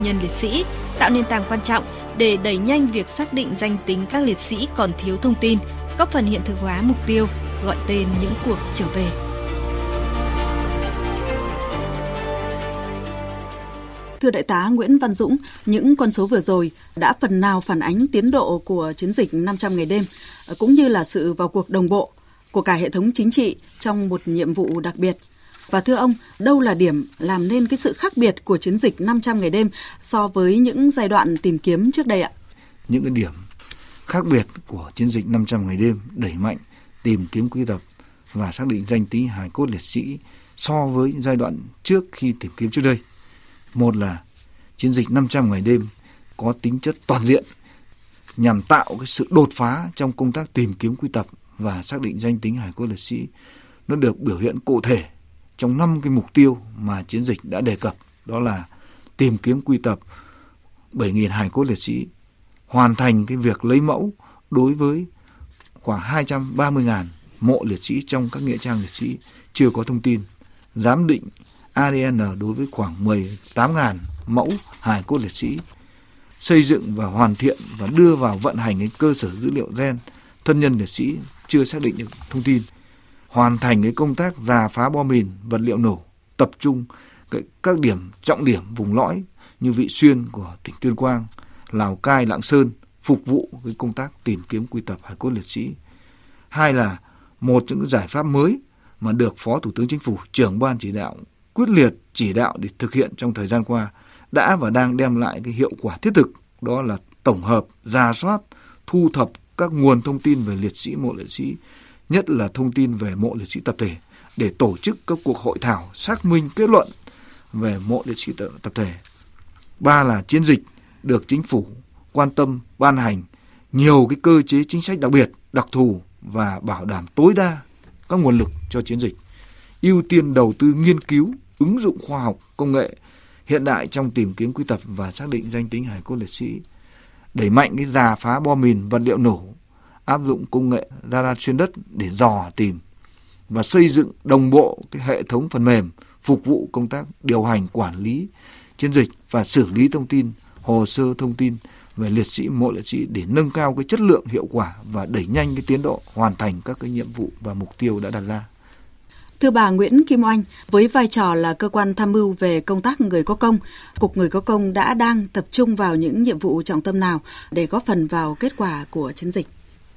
nhân liệt sĩ, tạo nền tảng quan trọng để đẩy nhanh việc xác định danh tính các liệt sĩ còn thiếu thông tin, góp phần hiện thực hóa mục tiêu gọi tên những cuộc trở về. Thưa Đại tá Nguyễn Văn Dũng, những con số vừa rồi đã phần nào phản ánh tiến độ của chiến dịch 500 ngày đêm, cũng như là sự vào cuộc đồng bộ của cả hệ thống chính trị trong một nhiệm vụ đặc biệt. Và thưa ông, đâu là điểm làm nên cái sự khác biệt của chiến dịch 500 ngày đêm so với những giai đoạn tìm kiếm trước đây ạ? Những cái điểm khác biệt của chiến dịch 500 ngày đêm đẩy mạnh tìm kiếm quy tập và xác định danh tính hài cốt liệt sĩ so với giai đoạn trước khi tìm kiếm trước đây. Một là chiến dịch 500 ngày đêm có tính chất toàn diện nhằm tạo cái sự đột phá trong công tác tìm kiếm quy tập và xác định danh tính hài cốt liệt sĩ. Nó được biểu hiện cụ thể trong 5 cái mục tiêu mà chiến dịch đã đề cập, đó là tìm kiếm quy tập 7.000 hài cốt liệt sĩ, hoàn thành cái việc lấy mẫu đối với khoảng 230.000 mộ liệt sĩ trong các nghĩa trang liệt sĩ chưa có thông tin, giám định ADN đối với khoảng 18.000 mẫu hài cốt liệt sĩ, xây dựng và hoàn thiện và đưa vào vận hành cái cơ sở dữ liệu gen thân nhân liệt sĩ chưa xác định được thông tin, hoàn thành cái công tác rà phá bom mìn, vật liệu nổ, tập trung các điểm trọng điểm vùng lõi như Vị Xuyên của tỉnh Tuyên Quang, Lào Cai, Lạng Sơn phục vụ cái công tác tìm kiếm quy tập hài cốt liệt sĩ. Hai là một trong những giải pháp mới mà được Phó Thủ tướng Chính phủ, trưởng ban chỉ đạo quyết liệt chỉ đạo để thực hiện trong thời gian qua đã và đang đem lại cái hiệu quả thiết thực, đó là tổng hợp, rà soát, thu thập các nguồn thông tin về liệt sĩ, mộ liệt sĩ, nhất là thông tin về mộ liệt sĩ tập thể để tổ chức các cuộc hội thảo xác minh kết luận về mộ liệt sĩ tập thể. Ba là chiến dịch được chính phủ quan tâm ban hành nhiều cái cơ chế chính sách đặc biệt, đặc thù và bảo đảm tối đa các nguồn lực cho chiến dịch, ưu tiên đầu tư nghiên cứu, ứng dụng khoa học, công nghệ hiện đại trong tìm kiếm quy tập và xác định danh tính hài cốt liệt sĩ, đẩy mạnh cái rà phá bom mìn, vật liệu nổ, áp dụng công nghệ radar xuyên đất để dò tìm và xây dựng đồng bộ cái hệ thống phần mềm phục vụ công tác điều hành, quản lý chiến dịch và xử lý thông tin, hồ sơ thông tin về liệt sĩ, mộ liệt sĩ để nâng cao cái chất lượng, hiệu quả và đẩy nhanh cái tiến độ hoàn thành các cái nhiệm vụ và mục tiêu đã đặt ra. Thưa bà Nguyễn Kim Oanh, với vai trò là cơ quan tham mưu về công tác người có công, Cục Người có công đang tập trung vào những nhiệm vụ trọng tâm nào để góp phần vào kết quả của chiến dịch?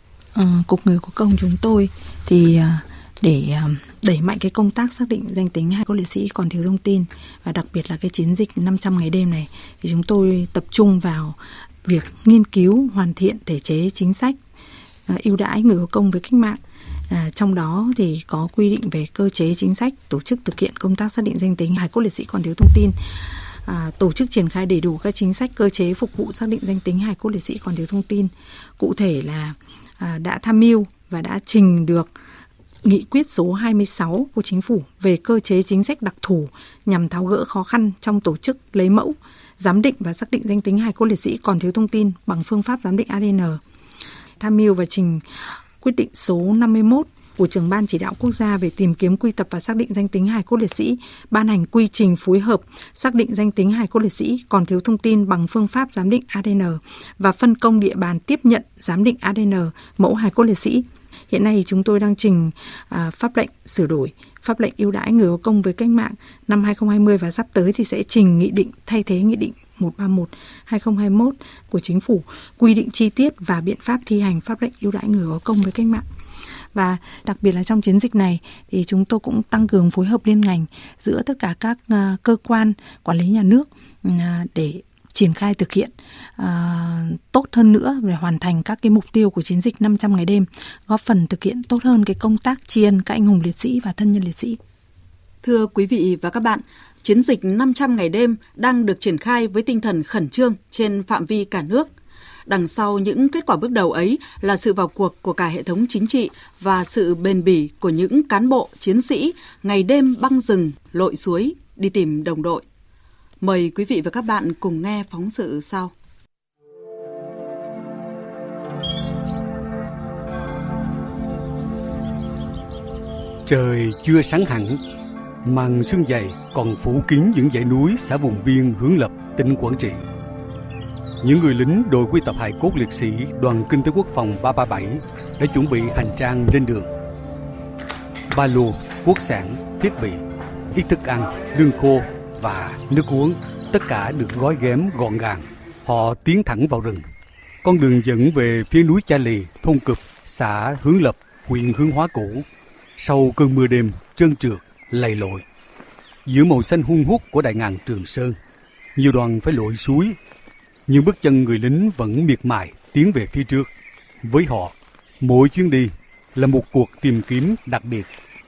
Cục Người có công chúng tôi thì để đẩy mạnh cái công tác xác định danh tính hài cốt liệt sĩ còn thiếu thông tin và đặc biệt là cái chiến dịch 500 ngày đêm này thì chúng tôi tập trung vào việc nghiên cứu, hoàn thiện thể chế chính sách ưu đãi người có công với cách mạng. Trong đó thì có quy định về cơ chế chính sách, tổ chức thực hiện công tác xác định danh tính hài cốt liệt sĩ còn thiếu thông tin, tổ chức triển khai đầy đủ các chính sách cơ chế phục vụ xác định danh tính hài cốt liệt sĩ còn thiếu thông tin. Cụ thể là đã tham mưu và đã trình được nghị quyết số 26 của Chính phủ về cơ chế chính sách đặc thù nhằm tháo gỡ khó khăn trong tổ chức lấy mẫu, giám định và xác định danh tính hài cốt liệt sĩ còn thiếu thông tin bằng phương pháp giám định ADN. Tham mưu và trình quyết định số 51 của Trưởng ban Chỉ đạo Quốc gia về tìm kiếm quy tập và xác định danh tính hài cốt liệt sĩ, ban hành quy trình phối hợp xác định danh tính hài cốt liệt sĩ còn thiếu thông tin bằng phương pháp giám định ADN và phân công địa bàn tiếp nhận giám định ADN mẫu hài cốt liệt sĩ. Hiện nay chúng tôi đang trình pháp lệnh sửa đổi, pháp lệnh ưu đãi người có công với cách mạng năm 2020 và sắp tới thì sẽ trình nghị định thay thế nghị định 131/2021 của Chính phủ quy định chi tiết và biện pháp thi hành pháp lệnh ưu đãi người có công với cách mạng. Và đặc biệt là trong chiến dịch này thì chúng tôi cũng tăng cường phối hợp liên ngành giữa tất cả các cơ quan quản lý nhà nước để triển khai thực hiện tốt hơn nữa để hoàn thành các cái mục tiêu của chiến dịch 500 ngày đêm, góp phần thực hiện tốt hơn cái công tác tri ân các anh hùng liệt sĩ và thân nhân liệt sĩ. Thưa quý vị và các bạn, chiến dịch 500 ngày đêm đang được triển khai với tinh thần khẩn trương trên phạm vi cả nước. Đằng sau những kết quả bước đầu ấy là sự vào cuộc của cả hệ thống chính trị và sự bền bỉ của những cán bộ, chiến sĩ ngày đêm băng rừng, lội suối đi tìm đồng đội. Mời quý vị và các bạn cùng nghe phóng sự sau. Trời chưa sáng hẳn, Màn sương dày còn phủ kín những dãy núi xã vùng biên Hướng Lập, tỉnh Quảng Trị. Những người lính đội quy tập hài cốt liệt sĩ Đoàn Kinh tế Quốc phòng 337 đã chuẩn bị hành trang lên đường. Ba lô, quốc sản, thiết bị, ít thức ăn, lương khô và nước uống, tất cả được gói ghém gọn gàng. Họ tiến thẳng vào rừng. Con đường dẫn về phía núi Cha Lì, thôn Cụp, xã Hướng Lập, huyện Hướng Hóa cũ. Sau cơn mưa đêm trơn trượt, lầy lội, giữa màu xanh hun hút của đại ngàn Trường Sơn, nhiều đoàn phải lội suối, nhưng bước chân người lính vẫn miệt mài tiến về phía trước. Với họ, mỗi chuyến đi là một cuộc tìm kiếm đặc biệt.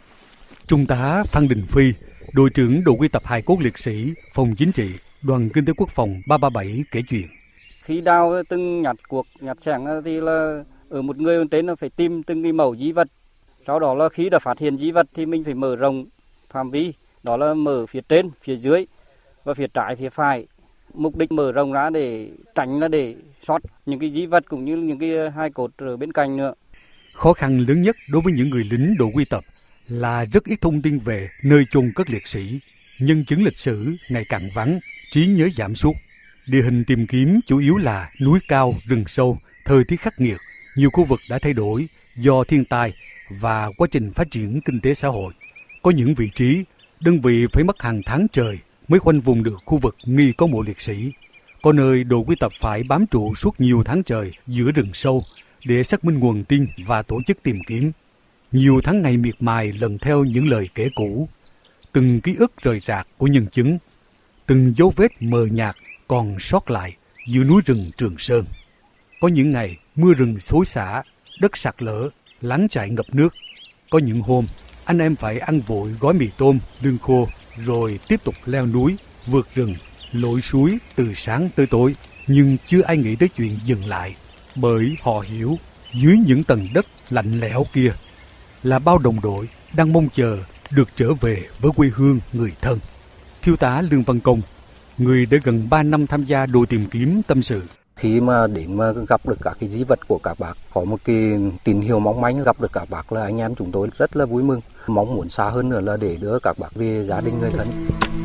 Trung tá Phan Đình Phi, đội trưởng đội quy tập hài cốt liệt sĩ, phòng chính trị, Đoàn Kinh tế Quốc phòng 337 kể chuyện. Khi đào từng nhặt sẻng thì là ở một người bên trên là phải tìm từng cái mẩu di vật. Sau đó là khi đã phát hiện di vật thì mình phải mở rộng phạm vi, đó là mở phía trên, phía dưới và phía trái, phía phải. Mục đích mở rộng ra để tránh là để sót những cái di vật cũng như những cái hài cốt ở bên cạnh nữa. Khó khăn lớn nhất đối với những người lính đội quy tập là rất ít thông tin về nơi chôn cất liệt sĩ, nhân chứng lịch sử ngày càng vắng, trí nhớ giảm sút. Địa hình tìm kiếm chủ yếu là núi cao, rừng sâu, thời tiết khắc nghiệt, nhiều khu vực đã thay đổi do thiên tai và quá trình phát triển kinh tế xã hội. Có những vị trí, đơn vị phải mất hàng tháng trời mới khoanh vùng được khu vực nghi có mộ liệt sĩ. Có nơi đội quy tập phải bám trụ suốt nhiều tháng trời giữa rừng sâu để xác minh nguồn tin và tổ chức tìm kiếm. Nhiều tháng ngày miệt mài lần theo những lời kể cũ, từng ký ức rời rạc của nhân chứng, từng dấu vết mờ nhạt còn sót lại giữa núi rừng Trường Sơn. Có những ngày mưa rừng xối xả, đất sạt lở, lán trại ngập nước. Có những hôm anh em phải ăn vội gói mì tôm, lương khô rồi tiếp tục leo núi, vượt rừng, lội suối từ sáng tới tối. Nhưng chưa ai nghĩ tới chuyện dừng lại, bởi họ hiểu dưới những tầng đất lạnh lẽo kia là bao đồng đội đang mong chờ được trở về với quê hương người thân. Thiếu tá Lương Văn Công, người đã gần 3 năm tham gia đội tìm kiếm, tâm sự. Khi mà đến mà gặp được các cái di vật của các bác, có một cái tín hiệu mong manh gặp được các bác là anh em chúng tôi rất là vui mừng. Mong muốn xa hơn nữa là để đưa các bác về gia đình người thân.